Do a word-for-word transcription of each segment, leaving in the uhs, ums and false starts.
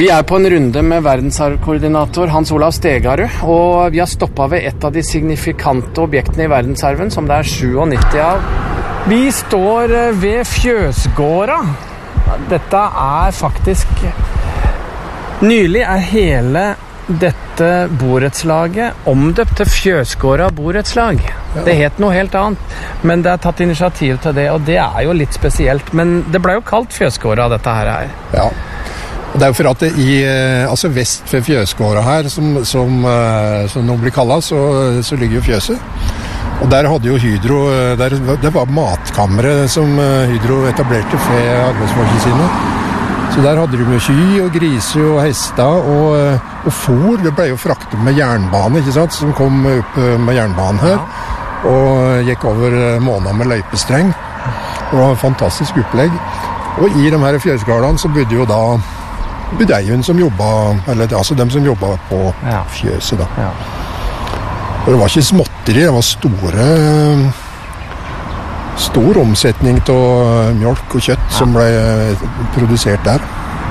Vi er på en runde med verdensarvkoordinator Hans Olav Stegarud, og vi har stoppet ved et av de signifikante objektene i verdensarven, som det er syttisju av. Vi står ved Fjøsgårda. Dette er faktisk... Nylig er hele dette borettslaget omdøpt til Fjøsgårda borettslag. Ja. Det het noe helt annet, men det er tatt initiativ til det, og det er jo litt spesielt. Men det ble jo kalt Fjøsgårda, dette her her. Ja, det er jo for at det i, altså vest ved Fjøsgårda her, som, som, som nå blir kallet, så, så ligger jo fjøset. Og der hadde jo Hydro, der, det var matkammeret som Hydro etablerte for arbeidsfolkene sine. Så der hadde de med ky og griser og hester og, og fôr. Det ble jo fraktet med jernbane, ikke sant, som kom opp med jernbanen her. Og gikk over måneder med løypestreng. Det var en fantastisk opplegg. Og i de her fjøsgårdene så bodde jo da budeien som jobbet, eller altså dem som jobbet på ja. fjøset da. Ja. Og det var ikke småtteri, det var store... Stor omsetning av mjølk og kjøtt ja. som ble produsert der.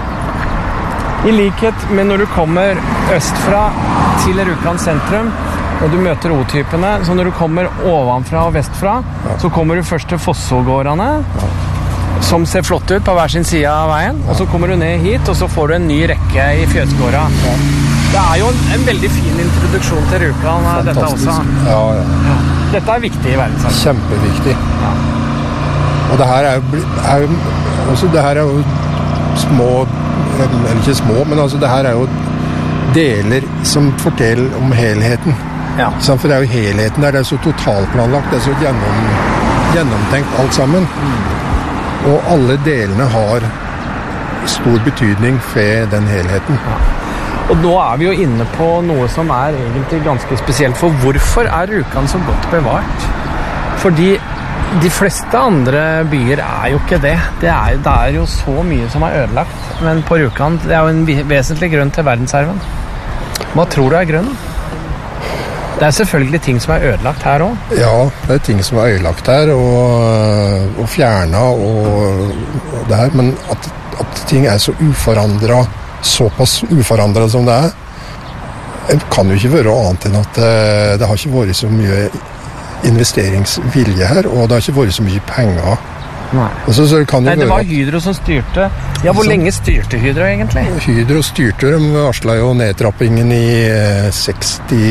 I likhet med når du kommer østfra til Rjukan sentrum, og du møter O-typene, så når du kommer ovenfra og vestfra, ja. så kommer du først til Fossågårdene, ja. som ser flott ut på hver sin side av veien, ja. og så kommer du ned hit, og så får du en ny rekke i Fjøsgårda. Ja. Det er jo en, en veldig fin introduksjon til Rjukan, dette også. Ja, ja. ja. Dette er viktig i verdensarven. Kjempeviktig. Ja. Og det her er jo, er jo altså det her er jo små, eller ikke små, men altså det her er jo deler som forteller om helheten. Ja. For det er jo helheten der, det er så totalplanlagt, det er så gjennom, gjennomtenkt alt sammen. Mm. Og alle delene har stor betydning for den helheten. Ja. Og nå er vi jo inne på noe som er egentlig ganske spesielt, for hvorfor er Rjukan så godt bevart? Fordi de fleste andre byer er jo ikke det. Det er, det er jo så mye som er ødelagt, men på Rjukan, det er jo en vesentlig grunn til verdensarven. Hva tror du er grunnen? Det er selvfølgelig ting som er ødelagt her også. Ja, det er ting som er ødelagt her, og, og fjernet, og, og det her, men at, at ting er så uforandret, såpass uforandret som det er, det kan jo ikke være annet enn at det, det har ikke vært så mye investeringsvilje her, og det har ikke vært så mye penger. Nei, så, så kan Nei det var Hydro som styrte. Ja, hvor så, lenge styrte Hydro egentlig? Hydro styrte, de varslet jo nedtrappingen i seksti...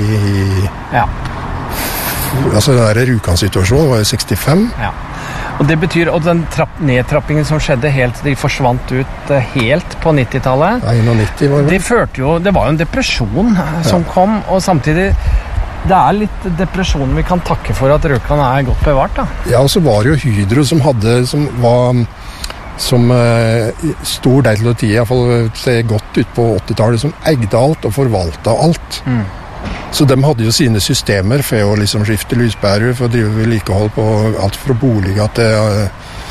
Ja. Altså den der Rjukan-situasjonen var jo sekstifem. Ja. Og det betyr at den trapp, nedtrappingen som skjedde helt, de forsvant ut helt på nittitallet. Ja, nitti var det. Det førte jo, det var jo en depresjon som ja. kom, og samtidig, det er litt depresjon vi kan takke for at Rjukan er godt bevart da. Ja, og så var det jo Hydro som hadde, som var, som uh, stor del til å tid, i hvert fall se godt ut på åttitallet, som eide alt og forvaltet alt. Mm. Så de hadde jo sine systemer for å liksom skifte lyspærer, for å drive vedlikehold på alt fra boliger til,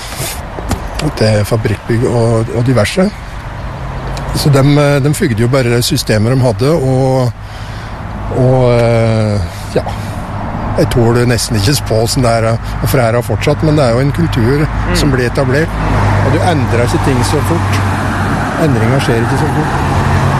til fabrikkbygg og, og diverse. Så de, de fygde jo bare systemer de hadde, og, og ja, jeg tåler nesten ikke spå sånn der, og for her har fortsatt, men det er jo en kultur mm. som blir etablert, og du endrer ikke ting så fort. Endringer skjer ikke så fort.